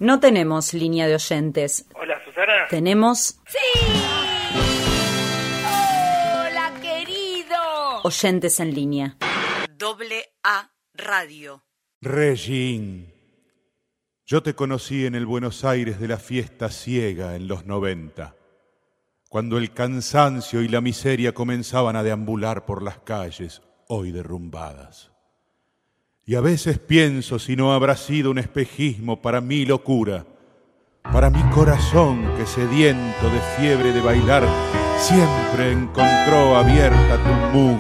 No tenemos línea de oyentes. Hola, Susana. Tenemos... ¡Sí! ¡Hola, querido! oyentes en línea. AA Radio. Regín, yo te conocí en el Buenos Aires de la fiesta ciega en los 90, cuando el cansancio y la miseria comenzaban a deambular por las calles, hoy derrumbadas. Y a veces pienso si no habrá sido un espejismo para mi locura, para mi corazón que sediento de fiebre de bailar, siempre encontró abierta tu